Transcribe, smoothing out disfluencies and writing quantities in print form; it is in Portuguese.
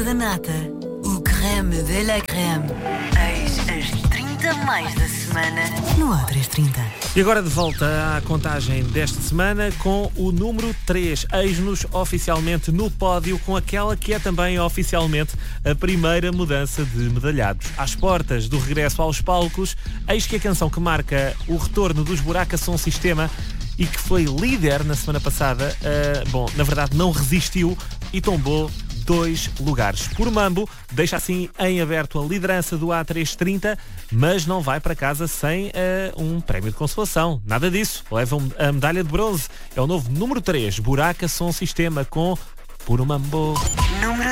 da nata, o creme de la creme. Eis as 30 mais da semana no A330. E agora de volta à contagem desta semana com o número 3. Eis-nos oficialmente no pódio com aquela que é também oficialmente a primeira mudança de medalhados. Às portas do regresso aos palcos, eis que a canção que marca o retorno dos Buraca Som Sistema e que foi líder na semana passada, na verdade não resistiu e tombou 2 lugares. Por Mambo, deixa assim em aberto a liderança do A330, mas não vai para casa sem um prémio de consolação. Nada disso. Levam a medalha de bronze. É o novo número 3, Buraca Som Sistema com Por Mambo. Número